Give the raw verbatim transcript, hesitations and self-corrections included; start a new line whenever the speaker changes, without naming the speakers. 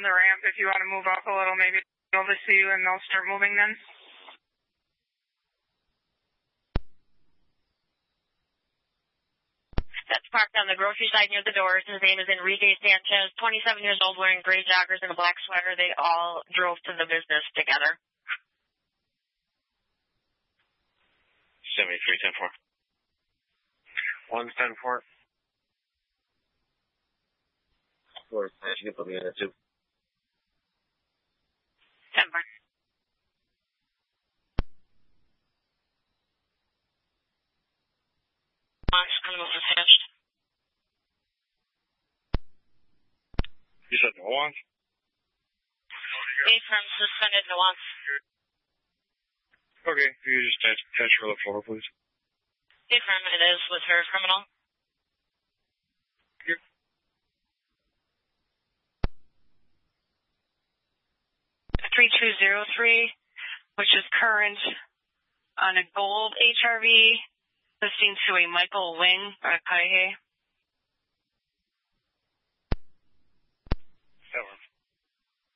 on the ramp. If you want to move up a little, maybe they'll see you and they'll start moving then.
That's parked on the grocery side near the doors. His name is Enrique Sanchez, twenty-seven years old, wearing gray joggers and a black sweater. They all drove to the business together.
seventy-three ten four. one ten four. Four, you can put me in it too.
ten four. Criminal attached.
You said no one?
A from suspended nuance.
Okay, if you just touch, touch for the floor, please.
A from it is with her criminal.
Yep.
three two zero three, which is current on a gold H R V, listening to a Michael Wing or a Kaihe.